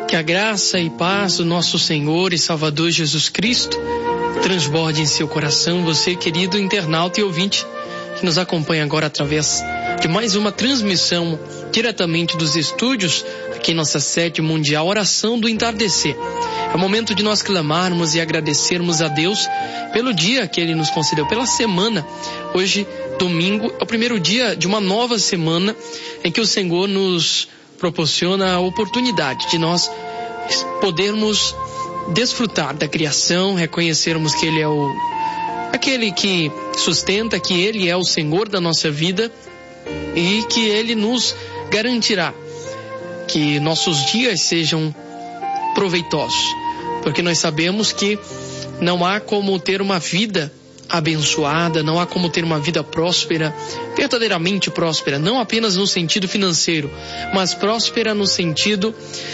Que a graça e paz do nosso Senhor e Salvador Jesus Cristo transborde em seu coração, você, querido internauta e ouvinte, que nos acompanha agora através de mais uma transmissão diretamente dos estúdios aqui em nossa sede mundial, Oração do Entardecer. É o momento de nós clamarmos e agradecermos a Deus pelo dia que Ele nos concedeu, pela semana. Hoje, domingo, é o primeiro dia de uma nova semana em que o Senhor nos proporciona a oportunidade de nós podermos desfrutar da criação, reconhecermos que Ele é aquele que sustenta, que Ele é o Senhor da nossa vida e que Ele nos garantirá que nossos dias sejam proveitosos, porque nós sabemos que não há como ter uma vida abençoada, não há como ter uma vida próspera, verdadeiramente próspera, não apenas no sentido financeiro, mas próspera no sentido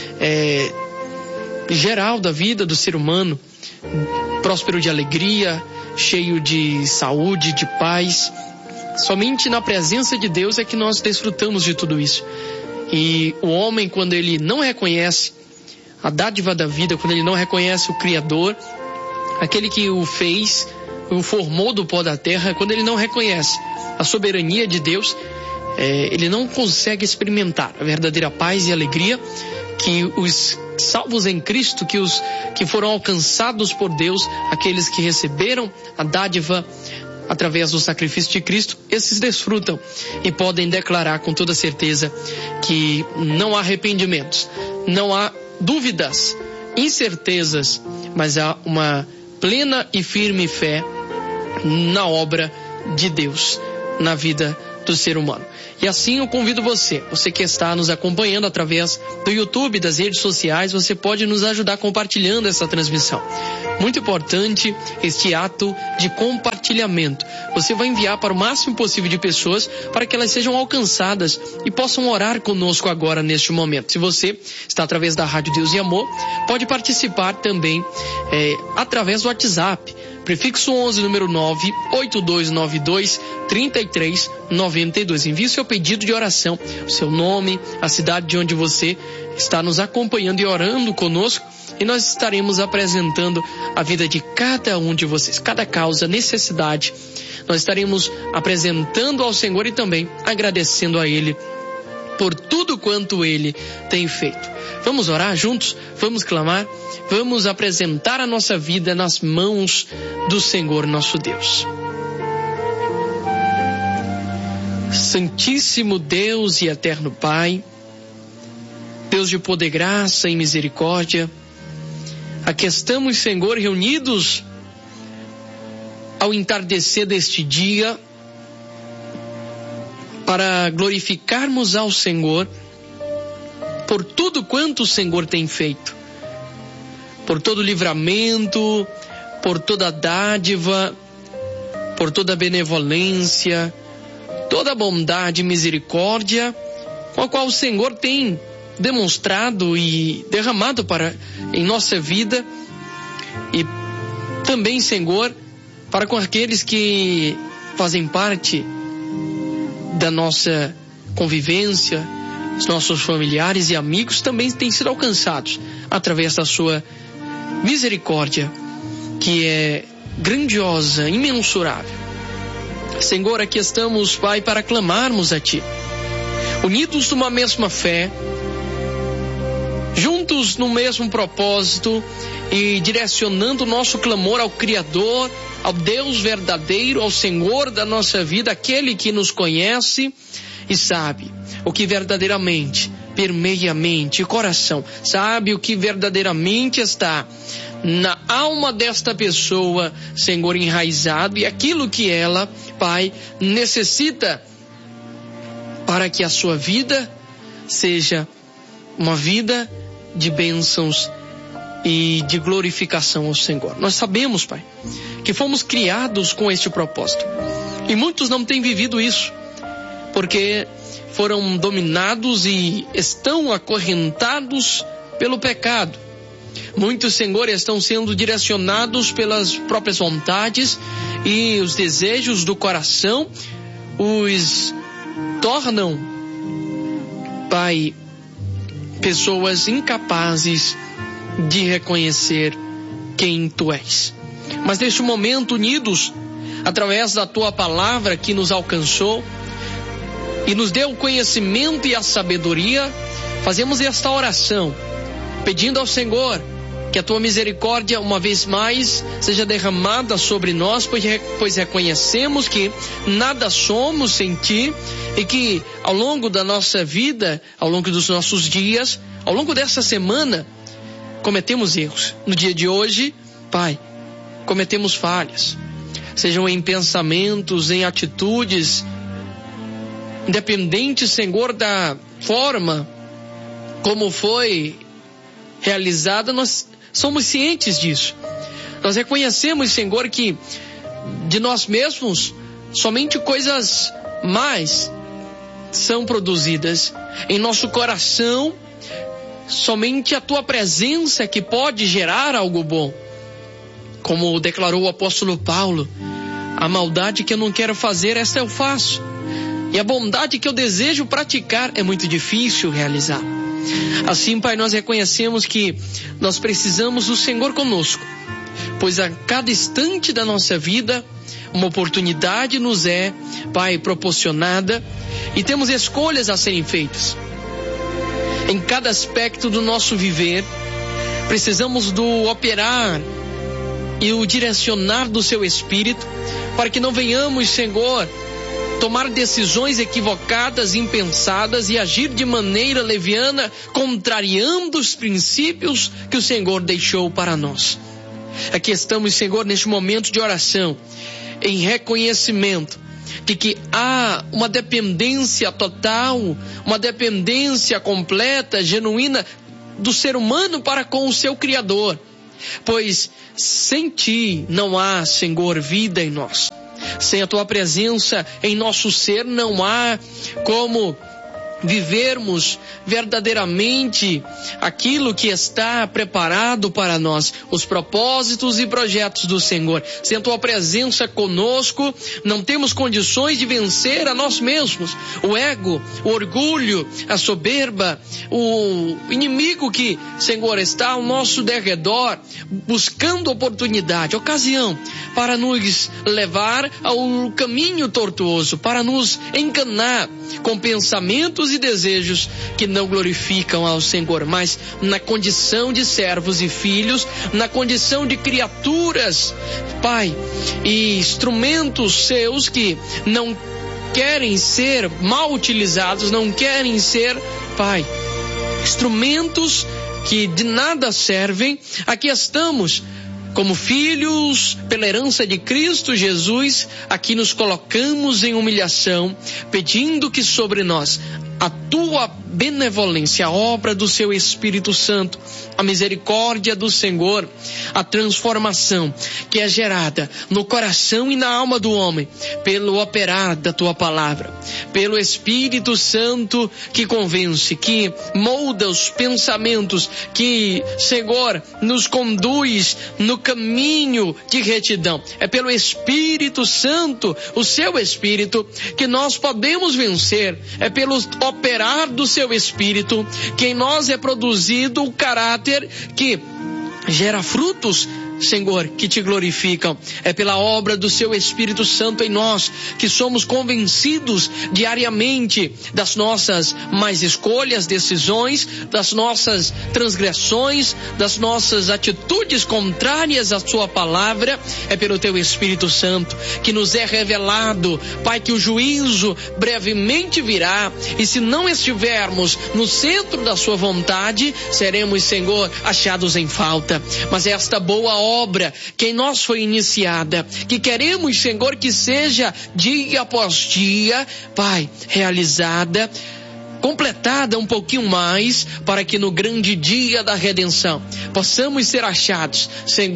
geral da vida do ser humano, próspero de alegria, cheio de saúde, de paz. Somente na presença de Deus é que nós desfrutamos de tudo isso. E o homem, quando ele não reconhece a dádiva da vida, quando ele não reconhece o Criador, aquele que o fez, o formou do pó da terra, quando ele não reconhece a soberania de Deus, ele não consegue experimentar a verdadeira paz e alegria que os salvos em Cristo, que os que foram alcançados por Deus, aqueles que receberam a dádiva através do sacrifício de Cristo, esses desfrutam e podem declarar com toda certeza que não há arrependimentos, não há dúvidas, incertezas, mas há uma plena e firme fé na obra de Deus, na vida do ser humano. E assim eu convido você que está nos acompanhando através do YouTube, das redes sociais, você pode nos ajudar compartilhando essa transmissão. Muito importante este ato de compartilhamento. Você vai enviar para o máximo possível de pessoas para que elas sejam alcançadas e possam orar conosco agora neste momento. Se você está através da Rádio Deus e Amor, pode participar também através do WhatsApp. Prefixo 11, número 98292-3392. Envie seu pedido de oração, o seu nome, a cidade de onde você está nos acompanhando e orando conosco, e nós estaremos apresentando a vida de cada um de vocês, cada causa, necessidade. Nós estaremos apresentando ao Senhor e também agradecendo a Ele por tudo quanto Ele tem feito. Vamos orar juntos? Vamos clamar? Vamos apresentar a nossa vida nas mãos do Senhor nosso Deus. Santíssimo Deus e eterno Pai, Deus de poder, graça e misericórdia, aqui estamos, Senhor, reunidos ao entardecer deste dia para glorificarmos ao Senhor por tudo quanto o Senhor tem feito, por todo livramento, por toda dádiva, por toda benevolência, toda bondade e misericórdia com a qual o Senhor tem demonstrado e derramado em nossa vida, e também, Senhor, para com aqueles que fazem parte da nossa convivência, os nossos familiares e amigos também têm sido alcançados através da sua misericórdia, que é grandiosa, imensurável. Senhor, aqui estamos, Pai, para clamarmos a Ti, unidos numa mesma fé, juntos no mesmo propósito e direcionando o nosso clamor ao Criador, ao Deus verdadeiro, ao Senhor da nossa vida, aquele que nos conhece e sabe o que verdadeiramente permeia a mente e coração, sabe o que verdadeiramente está na alma desta pessoa, Senhor, enraizado, e aquilo que ela, Pai, necessita para que a sua vida seja uma vida de bênçãos e de glorificação ao Senhor. Nós sabemos, Pai, que fomos criados com este propósito, e muitos não têm vivido isso, porque foram dominados e estão acorrentados pelo pecado. Muitos, Senhor, estão sendo direcionados pelas próprias vontades e os desejos do coração, os tornam, Pai, pessoas incapazes de reconhecer quem Tu és. Mas neste momento, unidos através da Tua palavra que nos alcançou e nos deu o conhecimento e a sabedoria, fazemos esta oração, pedindo ao Senhor que a Tua misericórdia uma vez mais seja derramada sobre nós, pois reconhecemos que nada somos sem Ti e que ao longo da nossa vida, ao longo dos nossos dias, ao longo dessa semana, cometemos erros. No dia de hoje, Pai, cometemos falhas, sejam em pensamentos, em atitudes, independente, Senhor, da forma como foi realizada, nós somos cientes disso. Nós reconhecemos, Senhor, que de nós mesmos somente coisas más são produzidas. Em nosso coração, somente a Tua presença é que pode gerar algo bom. Como declarou o apóstolo Paulo, a maldade que eu não quero fazer, essa eu faço. E a bondade que eu desejo praticar é muito difícil realizar. Assim, Pai, nós reconhecemos que nós precisamos do Senhor conosco, pois a cada instante da nossa vida, uma oportunidade nos é, Pai, proporcionada e temos escolhas a serem feitas. Em cada aspecto do nosso viver, precisamos do operar e o direcionar do Seu Espírito, para que não venhamos, Senhor, tomar decisões equivocadas, impensadas e agir de maneira leviana, contrariando os princípios que o Senhor deixou para nós. Aqui estamos, Senhor, neste momento de oração, em reconhecimento de que há uma dependência total, uma dependência completa, genuína do ser humano para com o seu Criador, pois sem Ti não há, Senhor, vida em nós. Sem a Tua presença em nosso ser não há como vivermos verdadeiramente aquilo que está preparado para nós, os propósitos e projetos do Senhor. Sem a Tua presença conosco, não temos condições de vencer a nós mesmos. O ego, o orgulho, a soberba, o inimigo que, Senhor, está ao nosso derredor, buscando oportunidade, ocasião, para nos levar ao caminho tortuoso, para nos enganar com pensamentos e desejos que não glorificam ao Senhor, mas na condição de servos e filhos, na condição de criaturas, Pai, e instrumentos Seus que não querem ser mal utilizados, não querem ser, Pai, instrumentos que de nada servem. Aqui estamos como filhos, pela herança de Cristo Jesus, aqui nos colocamos em humilhação, pedindo que sobre nós a Tua benevolência, a obra do Seu Espírito Santo, a misericórdia do Senhor, a transformação que é gerada no coração e na alma do homem, pelo operar da Tua palavra, pelo Espírito Santo que convence, que molda os pensamentos, que, Senhor, nos conduz no caminho de retidão. É pelo Espírito Santo, o Seu Espírito, que nós podemos vencer. É pelo operar do Seu Espírito que em nós é produzido o caráter que gera frutos, Senhor, que Te glorificam. É pela obra do Seu Espírito Santo em nós que somos convencidos diariamente das nossas más escolhas, decisões, das nossas transgressões, das nossas atitudes contrárias à Sua palavra. É pelo Teu Espírito Santo que nos é revelado, Pai, que o juízo brevemente virá, e se não estivermos no centro da Sua vontade, seremos, Senhor, achados em falta. Mas esta boa obra que em nós foi iniciada, que queremos, Senhor, que seja dia após dia, Pai, realizada, completada um pouquinho mais, para que no grande dia da redenção possamos ser achados, Senhor,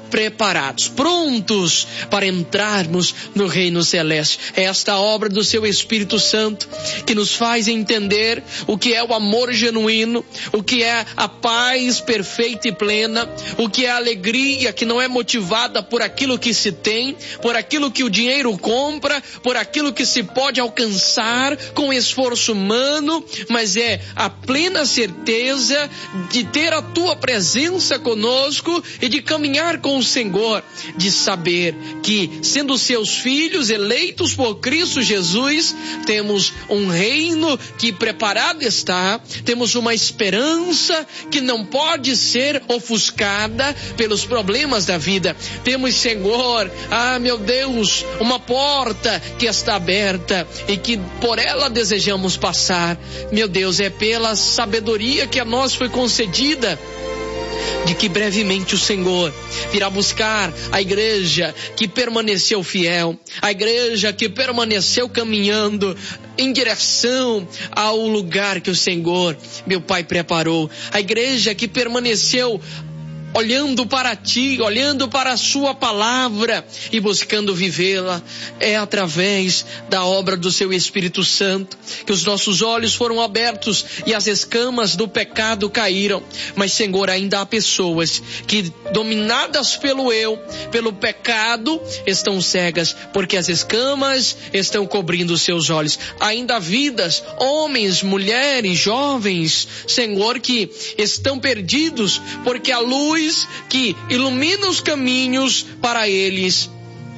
preparados, prontos para entrarmos no reino celeste. É esta obra do seu Espírito Santo que nos faz entender o que é o amor genuíno, o que é a paz perfeita e plena, o que é a alegria que não é motivada por aquilo que se tem, por aquilo que o dinheiro compra, por aquilo que se pode alcançar com esforço humano, mas é a plena certeza de ter a tua presença conosco e de caminhar com o Senhor, de saber que, sendo seus filhos eleitos por Cristo Jesus, temos um reino que preparado está, temos uma esperança que não pode ser ofuscada pelos problemas da vida. Temos, Senhor, meu Deus, uma porta que está aberta e que por ela desejamos passar. Meu Deus, é pela sabedoria que a nós foi concedida, de que brevemente o Senhor virá buscar a igreja que permaneceu fiel, a igreja que permaneceu caminhando em direção ao lugar que o Senhor, meu Pai, preparou, a igreja que permaneceu olhando para ti, olhando para a sua palavra e buscando vivê-la. É através da obra do seu Espírito Santo que os nossos olhos foram abertos e as escamas do pecado caíram. Mas, Senhor, ainda há pessoas que, dominadas pelo eu, pelo pecado, estão cegas, porque as escamas estão cobrindo os seus olhos. Ainda há vidas, homens, mulheres, jovens, Senhor, que estão perdidos, porque a luz que ilumina os caminhos para eles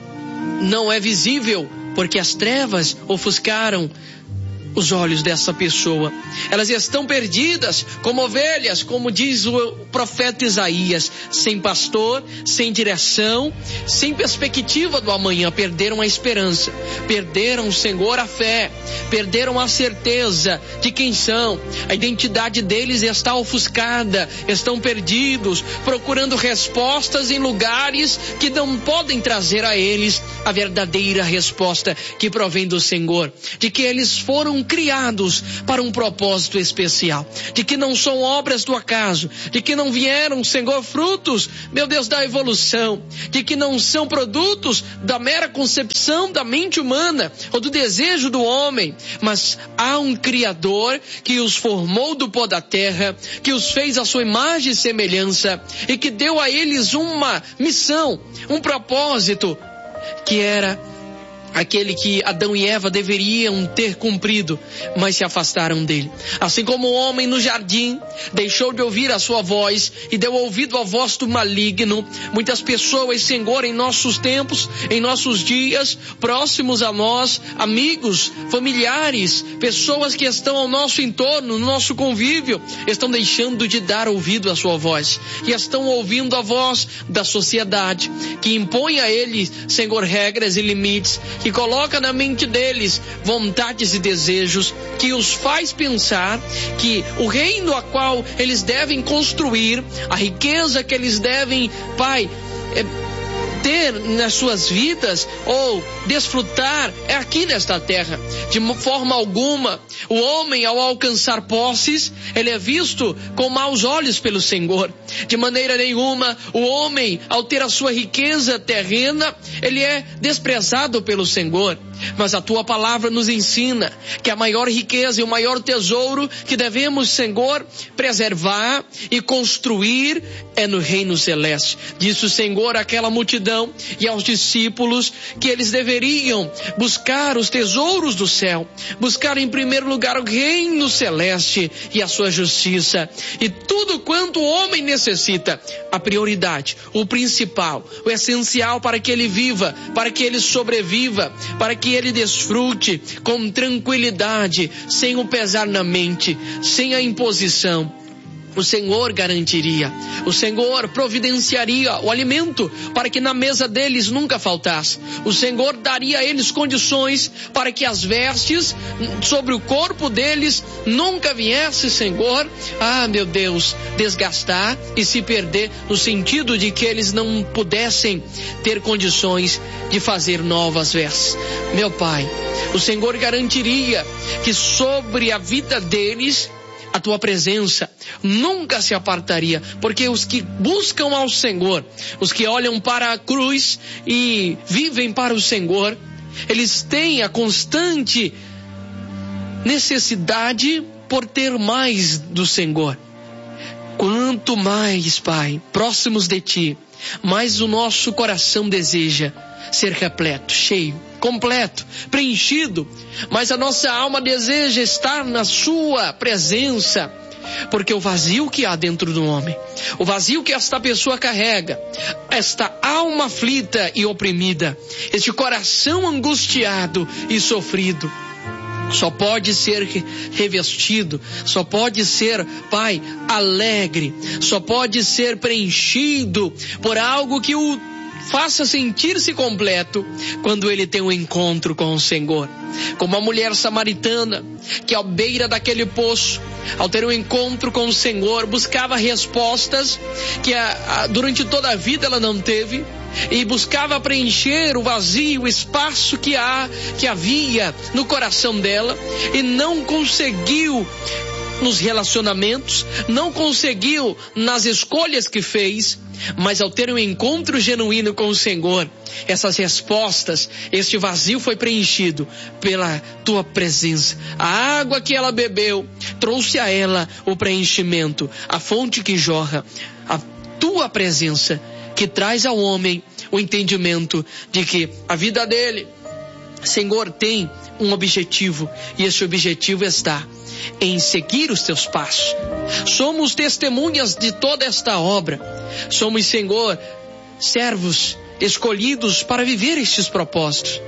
não é visível, porque as trevas ofuscaram os olhos dessa pessoa. Elas estão perdidas como ovelhas, como diz o profeta Isaías, sem pastor, sem direção, sem perspectiva do amanhã. Perderam a esperança, perderam, Senhor, a fé, perderam a certeza de quem são. A identidade deles está ofuscada, estão perdidos, procurando respostas em lugares que não podem trazer a eles a verdadeira resposta que provém do Senhor, de que eles foram criados para um propósito especial, de que não são obras do acaso, de que não vieram, Senhor, frutos, meu Deus, da evolução, de que não são produtos da mera concepção da mente humana ou do desejo do homem, mas há um Criador que os formou do pó da terra, que os fez à sua imagem e semelhança e que deu a eles uma missão, um propósito, que era aquele que Adão e Eva deveriam ter cumprido, mas se afastaram dele. Assim como o homem no jardim deixou de ouvir a sua voz e deu ouvido à voz do maligno, muitas pessoas, Senhor, em nossos tempos, em nossos dias, próximos a nós, amigos, familiares, pessoas que estão ao nosso entorno, no nosso convívio, estão deixando de dar ouvido à sua voz e estão ouvindo a voz da sociedade, que impõe a eles, Senhor, regras e limites, que coloca na mente deles vontades e desejos, que os faz pensar que o reino a qual eles devem construir, a riqueza que eles devem, Pai, ter nas suas vidas ou desfrutar é aqui nesta terra. De forma alguma, o homem, ao alcançar posses, ele é visto com maus olhos pelo Senhor. De maneira nenhuma, o homem, ao ter a sua riqueza terrena, ele é desprezado pelo Senhor. Mas a tua palavra nos ensina que a maior riqueza e o maior tesouro que devemos, Senhor, preservar e construir é no reino celeste. Disse o Senhor àquela multidão e aos discípulos que eles deveriam buscar os tesouros do céu, buscar em primeiro lugar o reino celeste e a sua justiça. E tudo quanto o homem necessita, a prioridade, o principal, o essencial para que ele viva, para que ele sobreviva, para que ele desfrute com tranquilidade, sem o pesar na mente, sem a imposição, o Senhor garantiria, o Senhor providenciaria o alimento para que na mesa deles nunca faltasse. O Senhor daria a eles condições para que as vestes sobre o corpo deles nunca viesse, Senhor, meu Deus, desgastar e se perder, no sentido de que eles não pudessem ter condições de fazer novas vestes. Meu Pai, o Senhor garantiria que sobre a vida deles a tua presença nunca se apartaria, porque os que buscam ao Senhor, os que olham para a cruz e vivem para o Senhor, eles têm a constante necessidade por ter mais do Senhor. Quanto mais, Pai, próximos de Ti, mais o nosso coração deseja ser repleto, cheio, completo, preenchido, mas a nossa alma deseja estar na Sua presença, porque o vazio que há dentro do homem, o vazio que esta pessoa carrega, esta alma aflita e oprimida, este coração angustiado e sofrido, só pode ser revestido, só pode ser, Pai, alegre, só pode ser preenchido por algo que o faça sentir-se completo quando ele tem um encontro com o Senhor. Como a mulher samaritana, que à beira daquele poço, ao ter um encontro com o Senhor, buscava respostas que durante toda a vida ela não teve, e buscava preencher o vazio, o espaço que havia no coração dela, e não conseguiu nos relacionamentos, não conseguiu nas escolhas que fez, mas ao ter um encontro genuíno com o Senhor, essas respostas, este vazio foi preenchido pela Tua presença. A água que ela bebeu trouxe a ela o preenchimento, a fonte que jorra, a Tua presença que traz ao homem o entendimento de que a vida dele, Senhor, tem um objetivo, e esse objetivo está em seguir os Teus passos. Somos testemunhas de toda esta obra. Somos, Senhor, servos escolhidos para viver estes propósitos.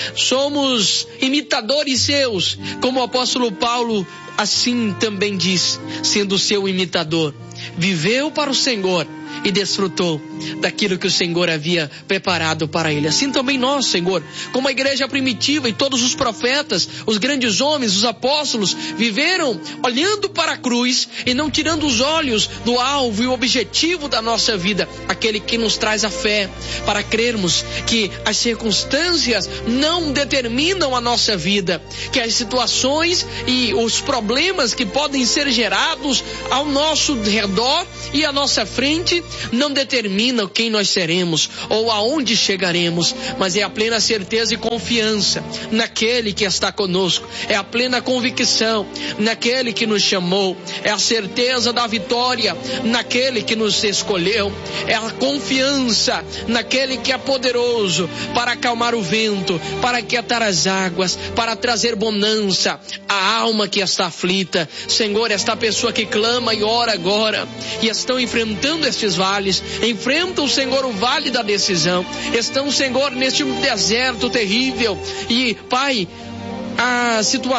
Somos imitadores Seus, como o apóstolo Paulo assim também diz, sendo seu imitador. Viveu para o Senhor e desfrutou daquilo que o Senhor havia preparado para ele. Assim também nós, Senhor, como a igreja primitiva e todos os profetas, os grandes homens, os apóstolos, viveram olhando para a cruz e não tirando os olhos do alvo e o objetivo da nossa vida, aquele que nos traz a fé, para crermos que as circunstâncias não determinam a nossa vida, que as situações e os problemas que podem ser gerados ao nosso redor e à nossa frente não determinam quem nós seremos ou aonde chegaremos, mas é a plena certeza e confiança naquele que está conosco, é a plena convicção naquele que nos chamou, é a certeza da vitória naquele que nos escolheu, é a confiança naquele que é poderoso para acalmar o vento, para aquietar as águas, para trazer bonança à alma que está aflita. Senhor, esta pessoa que clama e ora agora e estão enfrentando estes vales, enfrentam, Senhor, o vale da decisão, estão, Senhor, neste deserto terrível e, Pai, a situação